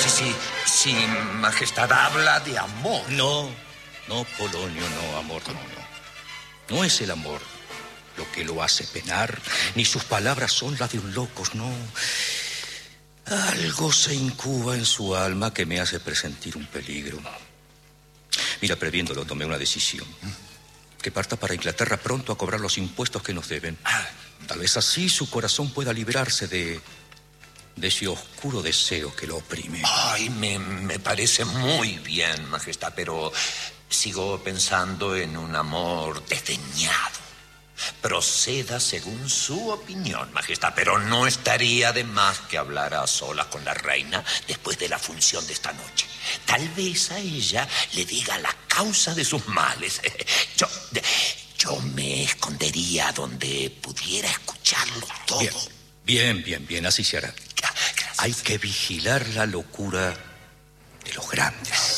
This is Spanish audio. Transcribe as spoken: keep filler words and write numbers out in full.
sí, sí, sí, Majestad, habla de amor. No, no, Polonio, no, amor, no, no. No es el amor lo que lo hace penar, ni sus palabras son las de un loco, no. Algo se incuba en su alma que me hace presentir un peligro. Mira, previéndolo, tomé una decisión. Que parta para Inglaterra pronto a cobrar los impuestos que nos deben. Tal vez así su corazón pueda librarse de... de ese oscuro deseo que lo oprime. Ay, me, me parece muy bien, Majestad, pero sigo pensando en un amor desdeñado. Proceda según su opinión, Majestad, pero no estaría de más que hablara a solas con la reina después de la función de esta noche. Tal vez a ella le diga la causa de sus males. Yo, yo me escondería donde pudiera escucharlo todo. Bien, bien, bien, bien, así se hará. Gracias. Hay que vigilar la locura de los grandes.